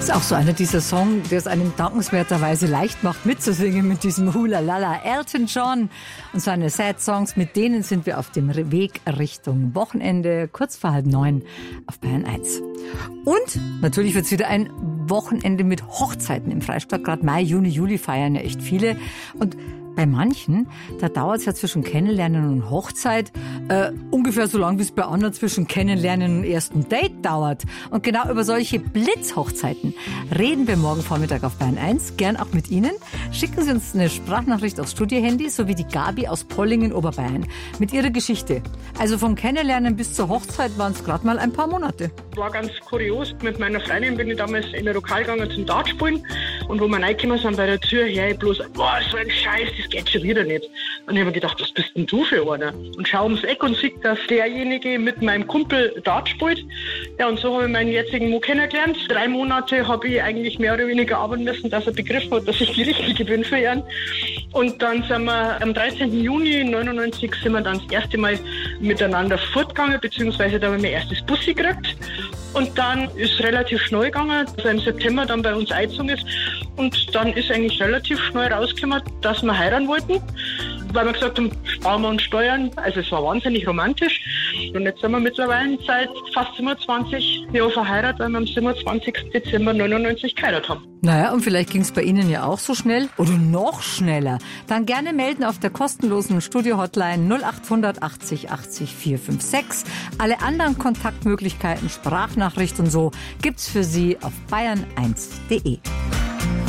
Ist auch so einer dieser Songs, der es einem dankenswerterweise leicht macht, mitzusingen mit diesem Hulalala. Elton John und seine Sad Songs, mit denen sind wir auf dem Weg Richtung Wochenende, kurz vor 8:30 auf Bayern 1. Und natürlich wird es wieder ein Wochenende mit Hochzeiten im Freistaat. Gerade Mai, Juni, Juli feiern ja echt viele. Und bei manchen, da dauert es ja zwischen Kennenlernen und Hochzeit ungefähr so lang, wie es bei anderen zwischen Kennenlernen und ersten Date dauert. Und genau über solche Blitzhochzeiten reden wir morgen Vormittag auf Bayern 1. Gern auch mit Ihnen. Schicken Sie uns eine Sprachnachricht aufs Studiohandy, so wie die Gabi aus Pollingen, Oberbayern, mit ihrer Geschichte. Also vom Kennenlernen bis zur Hochzeit waren es gerade mal ein paar Monate. War ganz kurios. Mit meiner Freundin bin ich damals in ein Lokal gegangen zum Dartspielen. Und wo wir reingekommen sind bei der Tür, her ich bloß, boah, so ein Scheiß, das geht schon wieder nicht. Und ich habe mir gedacht, was bist denn du für einer? Und schau ums Eck und sehe, dass derjenige mit meinem Kumpel Dart spielt. Ja, und so habe ich meinen jetzigen Mo kennengelernt. 3 Monate habe ich eigentlich mehr oder weniger arbeiten müssen, dass er begriffen hat, dass ich die Richtige bin für ihn. Und dann sind wir am 13. Juni 1999 sind wir dann das erste Mal miteinander fortgegangen, beziehungsweise da haben wir mein erstes Bussi gekriegt. Und dann ist relativ schnell gegangen, dass er im September dann bei uns eingezogen ist. Und dann ist eigentlich relativ schnell rausgekommen, dass wir heiraten wollten. Weil wir gesagt haben, sparen wir uns Steuern. Also es war wahnsinnig romantisch. Und jetzt sind wir mittlerweile seit fast 27 Jahren verheiratet, weil wir am 27. Dezember 99 geheiratet haben. Naja, und vielleicht ging es bei Ihnen ja auch so schnell oder noch schneller. Dann gerne melden auf der kostenlosen Studio-Hotline 0800 80 80 456. Alle anderen Kontaktmöglichkeiten, Sprachnachricht und so gibt's für Sie auf bayern1.de.